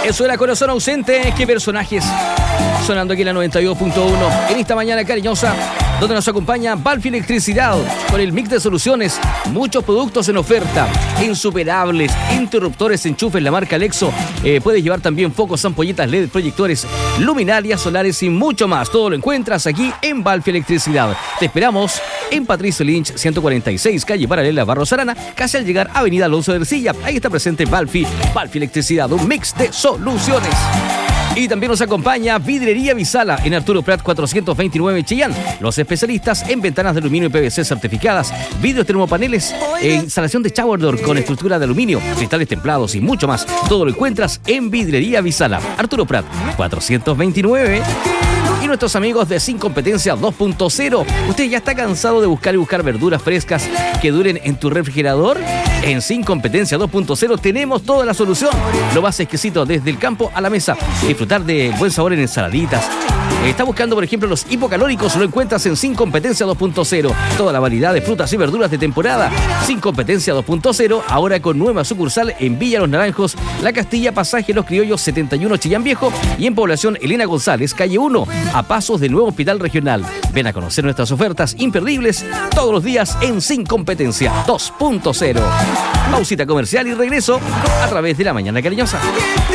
Eso era Corazón Ausente. ¿Qué personajes? Sonando aquí en la 92.1 en esta mañana cariñosa, donde nos acompaña Balfi Electricidad con el mix de soluciones, muchos productos en oferta, insuperables, interruptores, enchufes, la marca Lexo, puedes llevar también focos, ampolletas LED, proyectores, luminarias solares y mucho más. Todo lo encuentras aquí en Balfi Electricidad. Te esperamos en Patricio Lynch 146, calle paralela Barros Arana, casi al llegar a Avenida Alonso de Ercilla. Ahí está presente Balfi Electricidad, un mix de soluciones. Y también nos acompaña Vidrería Visala en Arturo Prat 429 Chillán. Los especialistas en ventanas de aluminio y PVC certificadas, vidrios termopaneles, instalación de shower door con estructura de aluminio, cristales templados y mucho más. Todo lo encuentras en Vidrería Visala, Arturo Prat 429. Y nuestros amigos de Sin Competencia 2.0. ¿Usted ya está cansado de buscar verduras frescas que duren en tu refrigerador? En Sin Competencia 2.0 tenemos toda la solución. Lo más exquisito desde el campo a la mesa. Disfrutar de buen sabor en ensaladitas. Está buscando, por ejemplo, los hipocalóricos. Lo encuentras en Sin Competencia 2.0. Toda la variedad de frutas y verduras de temporada. Sin Competencia 2.0. Ahora con nueva sucursal en Villa Los Naranjos, La Castilla, Pasaje Los Criollos 71 Chillán Viejo. Y en Población Elena González, calle 1, a pasos del nuevo hospital regional. Ven a conocer nuestras ofertas imperdibles todos los días en Sin Competencia 2.0. Pausita comercial y regreso a través de La Mañana Cariñosa.